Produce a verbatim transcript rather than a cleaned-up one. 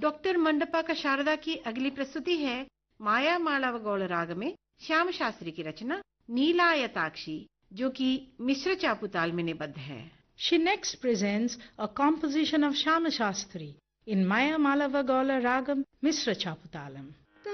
Doctor mandapa Sharda की अगली प्रस्तुति है माया मालव राग में श्याम शास्त्री की रचना नीलायताक्षी, जो कि मिश्र चापुताल में निबद्ध है। She next presents a composition of Shyama Shastri in Maya Malava Gaula Ragam Misra Chaputalam.